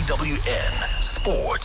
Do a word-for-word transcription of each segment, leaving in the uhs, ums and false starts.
W N Sport.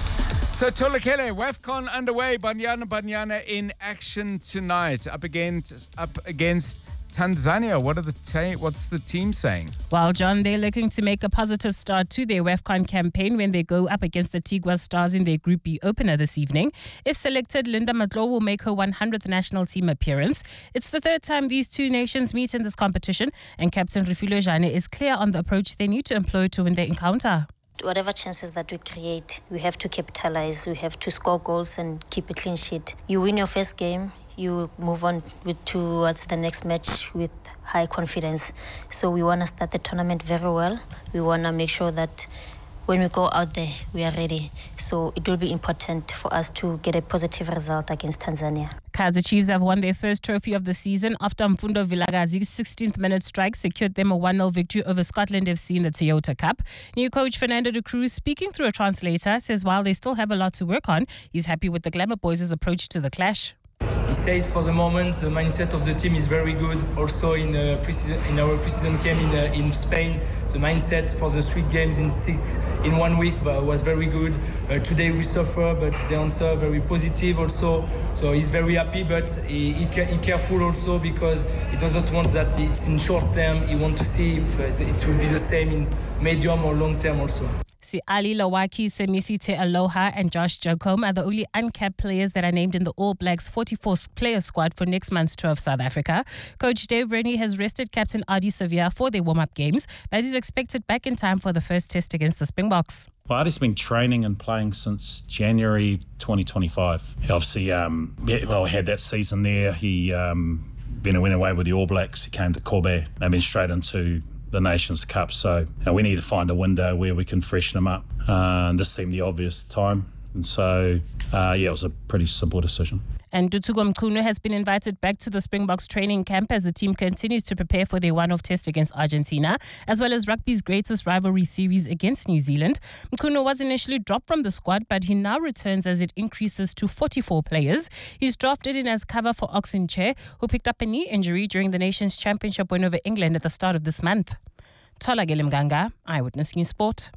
So Tolekele, WAFCON underway. Banyana Banyana in action tonight, up against up against Tanzania. What are the ta- what's the team saying? Well, John, they're looking to make a positive start to their WAFCON campaign when they go up against the Tigwa Stars in their Group B opener this evening. If selected, Linda Matlo will make her one hundredth national team appearance. It's the third time these two nations meet in this competition, and Captain Refilwe Jane is clear on the approach they need to employ to win their encounter. Whatever chances that we create, we have to capitalize. We have to score goals and keep a clean sheet. You win your first game, you move on with, towards the next match with high confidence. So we want to start the tournament very well. We want to make sure that when we go out there, we are ready. So it will be important for us to get a positive result against Tanzania. Kaizer Chiefs have won their first trophy of the season after Mfundo Vilagazi's sixteenth minute strike secured them a one nil victory over Scotland F C in the Toyota Cup. New coach Fernando de Cruz, speaking through a translator, says while they still have a lot to work on, he's happy with the Glamour Boys' approach to the clash. He says for the moment the mindset of the team is very good. Also in uh, pre-season, in our pre-season game in, uh, in Spain, the mindset for the three games in six in one week was very good. Uh, today we suffer, but the answer very positive also. So he's very happy, but he, he, he careful also because he doesn't want that it's in short term. He wants to see if it will be the same in medium or long term also. See, Ali Lawaki, Semisi Te Aloha and Josh Jacome are the only uncapped players that are named in the All Blacks forty-four player squad for next month's tour of South Africa. Coach Dave Rennie has rested captain Adi Sevilla for their warm-up games, but he's expected back in time for the first test against the Springboks. Well, Adi's been training and playing since January twenty twenty-five. He obviously um, well, had that season there. He um, then went away with the All Blacks. He came to Kobe and been straight into the Nations Cup. So you know, we need to find a window where we can freshen them up. Uh, and this seemed the obvious time. And so, uh, yeah, it was a pretty simple decision. And Dutugo Mkunu has been invited back to the Springboks training camp as the team continues to prepare for their one-off test against Argentina, as well as rugby's greatest rivalry series against New Zealand. Mkunu was initially dropped from the squad, but he now returns as it increases to forty-four players. He's drafted in as cover for Oxen Chair, who picked up a knee injury during the Nations Championship win over England at the start of this month. Tola Gelimganga, Eyewitness News Sport.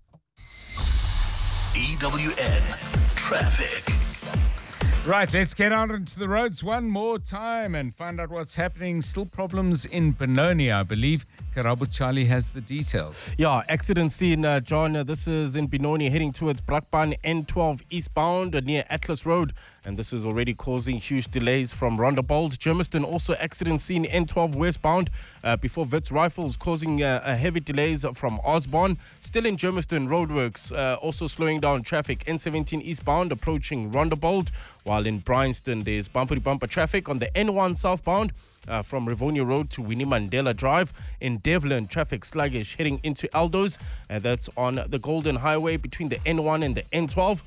E W N Traffic. Right, let's get out onto the roads one more time and find out what's happening. Still problems in Benoni, I believe. Karabu Charlie has the details. Yeah, accident scene, uh, John. Uh, this is in Benoni, heading towards Brakpan N twelve eastbound uh, near Atlas Road. And this is already causing huge delays from Rondebold. Germiston, also accident scene N twelve westbound uh, before Wits Rifles, causing uh, uh, heavy delays from Osborne. Still in Germiston, roadworks, uh, also slowing down traffic. N seventeen eastbound approaching Rondebold. While in Bryanston, there's bumper-to-bumper traffic on the N one southbound uh, from Rivonia Road to Winnie Mandela Drive. In Devlin, traffic sluggish heading into Aldos. Uh, that's on the Golden Highway between the N one and the N twelve.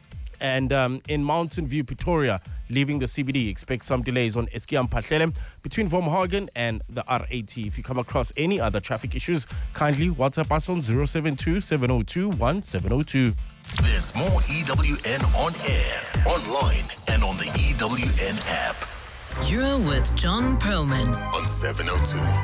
And um, in Mountain View, Pretoria, leaving the C B D, expect some delays on Eskiam Patlele between Vormhagen and the R eighty. If you come across any other traffic issues, kindly WhatsApp us on zero seven two, seven zero two, one seven zero two. There's more E W N on air, online, and on the E W N app. You're with John Perlman on seven oh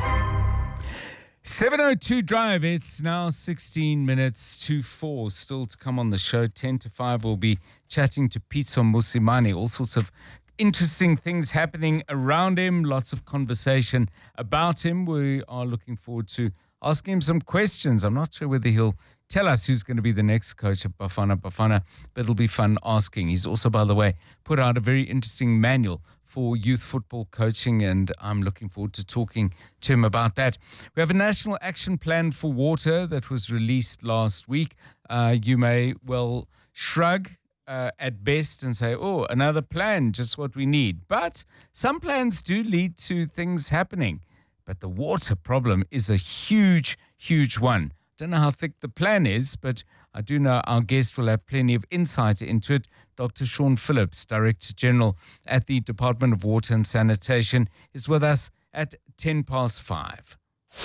two. seven oh two Drive. It's now sixteen minutes to four. Still to come on the show. ten to five, we'll be chatting to Pitso Musimani. All sorts of interesting things happening around him. Lots of conversation about him. We are looking forward to asking him some questions. I'm not sure whether he'll tell us who's going to be the next coach of Bafana Bafana, but it'll be fun asking. He's also, by the way, put out a very interesting manual for youth football coaching, and I'm looking forward to talking to him about that. We have a national action plan for water that was released last week. Uh, you may well shrug uh, at best and say, oh, another plan, just what we need. But some plans do lead to things happening. But the water problem is a huge, huge one. Don't know how thick the plan is, but I do know our guest will have plenty of insight into it. Doctor Sean Phillips, Director General at the Department of Water and Sanitation, is with us at ten past five.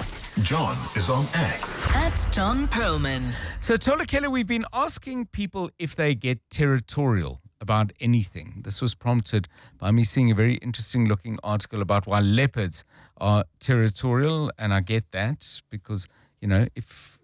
John is on X. At John Perlman. So, Tola Kelly, we've been asking people if they get territorial about anything. This was prompted by me seeing a very interesting looking article about why leopards are territorial, and I get that because, you know, if